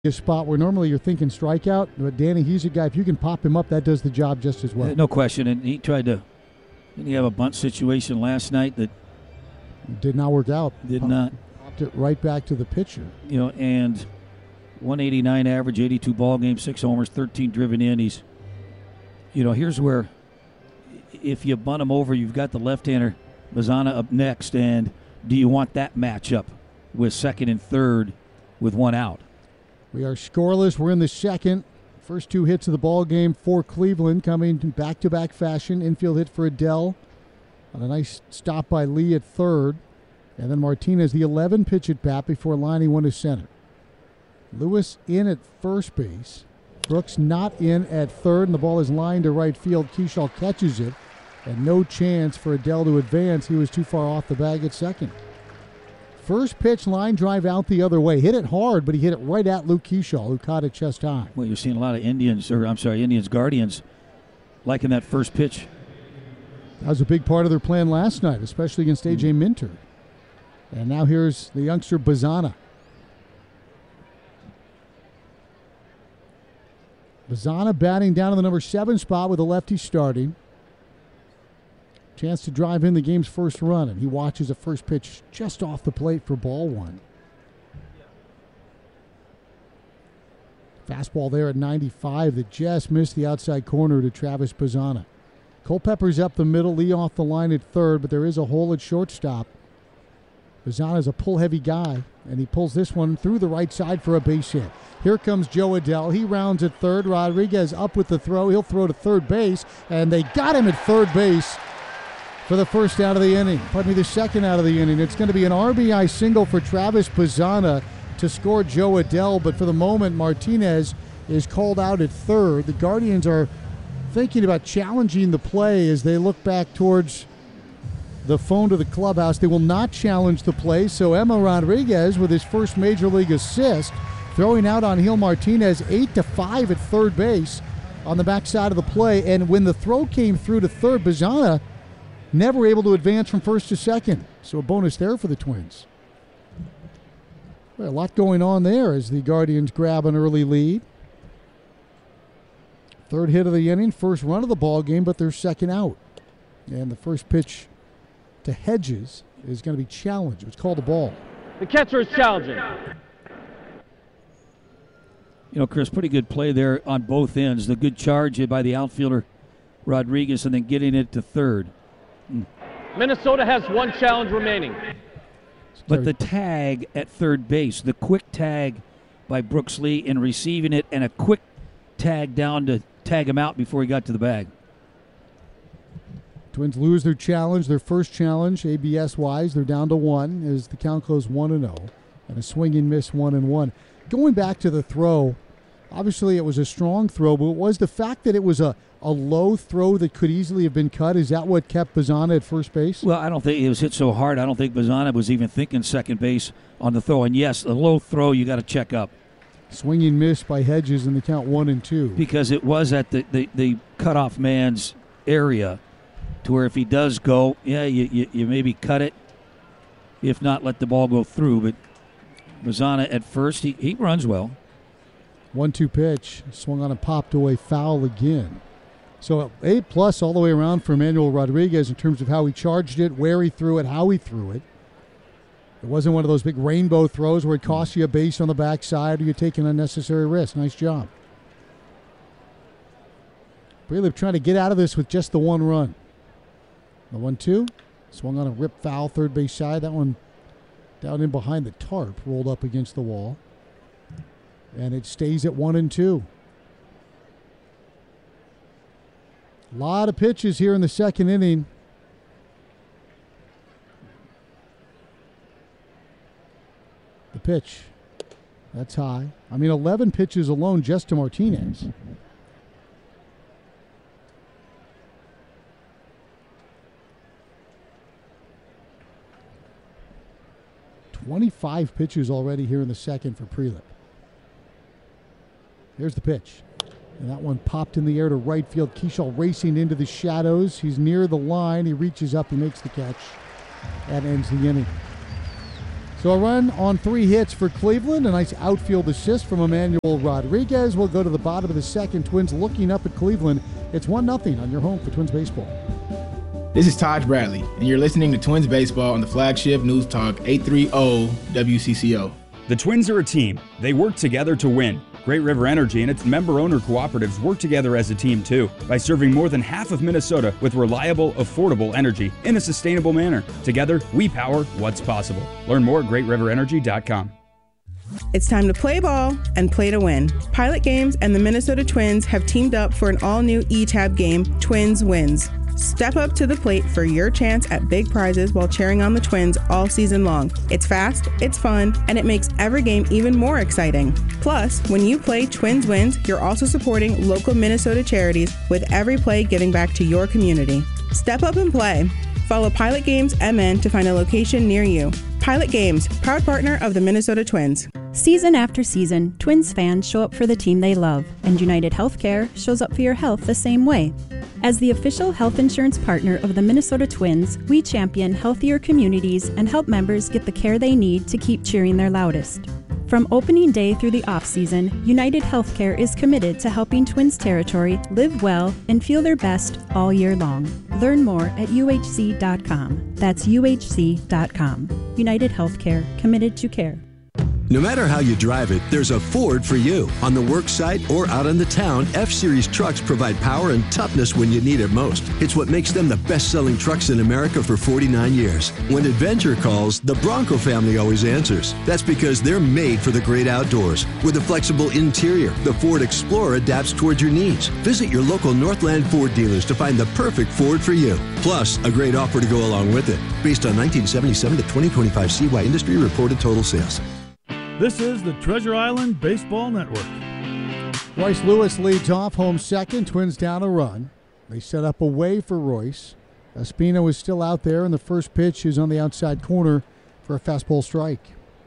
A spot where normally you're thinking strikeout, but Danny, he's a guy, if you can pop him up, that does the job just as well. No question, and he tried to, didn't he have a bunt situation last night that did not work out. Not. Popped it right back to the pitcher. And 189 average, 82 ball games, 6 homers, 13 driven in. He's, here's where if you bunt him over, you've got the left-hander Bazana up next, and do you want that matchup with second and third with one out? We are scoreless. We're in the second. First 2 hits of the ball game for Cleveland coming back-to-back fashion. Infield hit for Adell on a nice stop by Lee at third. And then Martinez, the 11 pitch at bat before lining one to center. Lewis in at first base. Brooks not in at third, and the ball is lined to right field. Kershaw catches it, and no chance for Adell to advance. He was too far off the bag at second. First pitch, line drive out the other way. Hit it hard, but he hit it right at Luke Kershaw, who caught it chest high. Well, you're seeing a lot of Indians Guardians liking that first pitch. That was a big part of their plan last night, especially against A.J. Minter. And now here's the youngster Bazana. Bazana batting down in the number 7 spot with a lefty starting. Chance to drive in the game's first run, and he watches a first pitch just off the plate for ball 1. Fastball there at 95 that just missed the outside corner to Travis Bazana. Culpepper's up the middle, Lee off the line at third, but there is a hole at shortstop. Bazana's a pull-heavy guy, and he pulls this one through the right side for a base hit. Here comes Joe Adell. He rounds at third. Rodriguez up with the throw. He'll throw to third base, and they got him at third base for the first out of the inning. The second out of the inning. It's going to be an RBI single for Travis Bazana to score Joe Adell, but for the moment, Martinez is called out at third. The Guardians are thinking about challenging the play as they look back towards the phone to the clubhouse. They will not challenge the play, so Emma Rodriguez with his first major league assist, throwing out on Gil Martinez 8-5 at third base on the backside of the play. And when the throw came through to third, Bazana never able to advance from first to second. So a bonus there for the Twins. Well, a lot going on there as the Guardians grab an early lead. Third hit of the inning, first run of the ball game, but they're second out. And the first pitch to Hedges is going to be challenged. It's called a ball. The catcher is challenging. Chris, pretty good play there on both ends. The good charge by the outfielder Rodriguez and then getting it to third. Minnesota has 1 challenge remaining. But the tag at third base, the quick tag by Brooks Lee in receiving it, and a quick tag down to tag him out before he got to the bag. Twins lose their challenge, their first challenge, ABS-wise. They're down to 1 as the count goes 1-0. And a swing and miss 1-1. Going back to the throw, obviously it was a strong throw, but it was the fact that it was a low throw that could easily have been cut. Is that what kept Bazana at first base? Well, I don't think it was hit so hard. I don't think Bazana was even thinking second base on the throw. And yes, a low throw, you got to check up. Swinging miss by Hedges in the count 1-2. Because it was at the cutoff man's area, to where if he does go, you maybe cut it. If not, let the ball go through. But Bazana at first, he runs well. 1-2 pitch, swung on and popped away, foul again. So A+ all the way around for Emmanuel Rodriguez in terms of how he charged it, where he threw it, how he threw it. It wasn't one of those big rainbow throws where it costs you a base on the backside or you take an unnecessary risk. Nice job. Breelip trying to get out of this with just the 1 run. The 1-2, swung on a rip foul, third base side. That one down in behind the tarp, rolled up against the wall. And it stays at 1-2. A lot of pitches here in the second inning. The pitch, that's high. 11 pitches alone just to Martinez. "25 pitches already here in the second for Breelip. Here's the pitch. And that one popped in the air to right field. Kershaw racing into the shadows. He's near the line. He reaches up. He makes the catch. That ends the inning. So a run on 3 hits for Cleveland. A nice outfield assist from Emmanuel Rodriguez. We'll go to the bottom of the second. Twins looking up at Cleveland. It's 1-0 on your home for Twins baseball. This is Taj Bradley, and you're listening to Twins baseball on the flagship News Talk 830 WCCO. The Twins are a team. They work together to win. Great River Energy and its member-owner cooperatives work together as a team, too, by serving more than half of Minnesota with reliable, affordable energy in a sustainable manner. Together, we power what's possible. Learn more at greatriverenergy.com. It's time to play ball and play to win. Pilot Games and the Minnesota Twins have teamed up for an all-new E-Tab game, Twins Wins. Step up to the plate for your chance at big prizes while cheering on the Twins all season long. It's fast, it's fun, and it makes every game even more exciting. Plus, when you play Twins Wins, you're also supporting local Minnesota charities with every play giving back to your community. Step up and play. Follow Pilot Games MN to find a location near you. Pilot Games, proud partner of the Minnesota Twins. Season after season, Twins fans show up for the team they love, and United Healthcare shows up for your health the same way. As the official health insurance partner of the Minnesota Twins, we champion healthier communities and help members get the care they need to keep cheering their loudest. From opening day through the off-season, United Healthcare is committed to helping Twins territory live well and feel their best all year long. Learn more at uhc.com. That's uhc.com. United Healthcare, committed to care. No matter how you drive it, there's a Ford for you. On the work site or out in the town, F-Series trucks provide power and toughness when you need it most. It's what makes them the best-selling trucks in America for 49 years. When adventure calls, the Bronco family always answers. That's because they're made for the great outdoors. With a flexible interior, the Ford Explorer adapts towards your needs. Visit your local Northland Ford dealers to find the perfect Ford for you. Plus, a great offer to go along with it. Based on 1977 to 2025 CY industry reported total sales. This is the Treasure Island Baseball Network. Royce Lewis leads off, home second. Twins down a run. They set up away for Royce. Espino is still out there, and the first pitch is on the outside corner for a fastball strike.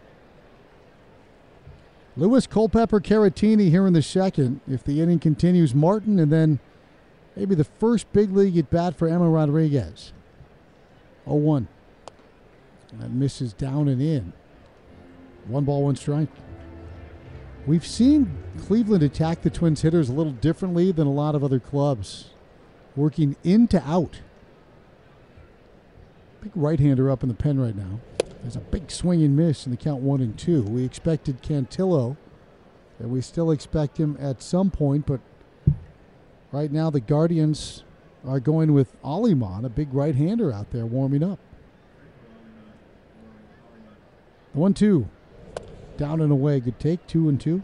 Lewis, Culpepper, Caratini here in the second. If the inning continues, Martin, and then maybe the first big league at bat for Emma Rodriguez. 0-1. That misses down and in. 1 ball, 1 strike. We've seen Cleveland attack the Twins hitters a little differently than a lot of other clubs, working in to out. Big right-hander up in the pen right now. There's a big swing and miss in the count 1-2. We expected Cantillo, and we still expect him at some point, but right now the Guardians are going with Aliman, a big right-hander out there warming up. The 1-2. Down and away. Good take. 2-2.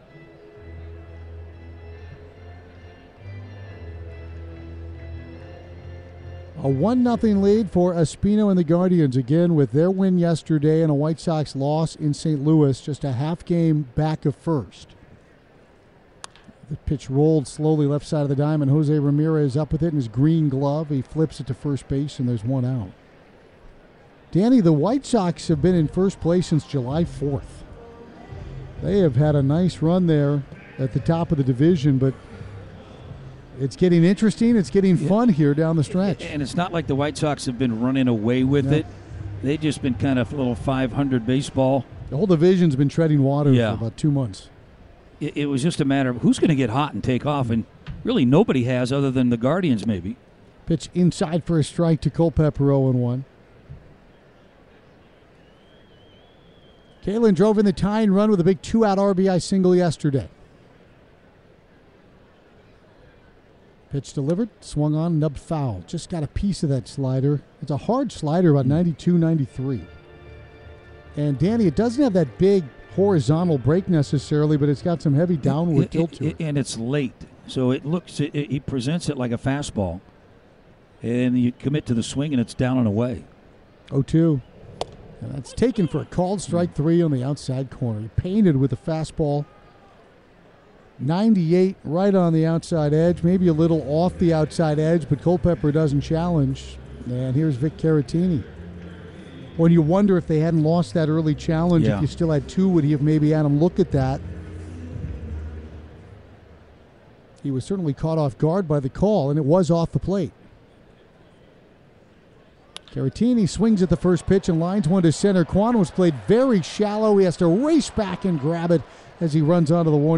A 1-0 lead for Espino and the Guardians. Again, with their win yesterday and a White Sox loss in St. Louis, just a half game back of first. The pitch rolled slowly left side of the diamond. Jose Ramirez up with it in his green glove. He flips it to first base, and there's 1 out. Danny, the White Sox have been in first place since July 4th. They have had a nice run there at the top of the division, but it's getting interesting. It's getting fun here down the stretch. And it's not like the White Sox have been running away with it. They've just been kind of a little 500 baseball. The whole division's been treading water for about 2 months. It was just a matter of who's going to get hot and take off, and really nobody has other than the Guardians maybe. Pitch inside for a strike to Culpepper, 0-1. Kalen drove in the tying run with a big 2-out RBI single yesterday. Pitch delivered, swung on, nubbed foul. Just got a piece of that slider. It's a hard slider, about 92, 93. And Danny, it doesn't have that big horizontal break necessarily, but it's got some heavy downward tilt to it. And it's late, so it looks. He presents it like a fastball, and you commit to the swing, and it's down and away. 0-2. And that's taken for a called strike 3 on the outside corner. He painted with a fastball. 98 right on the outside edge, maybe a little off the outside edge, but Culpepper doesn't challenge. And here's Vic Caratini. When you wonder if they hadn't lost that early challenge, if you still had 2, would he have maybe had him look at that? He was certainly caught off guard by the call, and it was off the plate. Caratini swings at the first pitch and lines one to center. Kwan was played very shallow. He has to race back and grab it as he runs onto the warning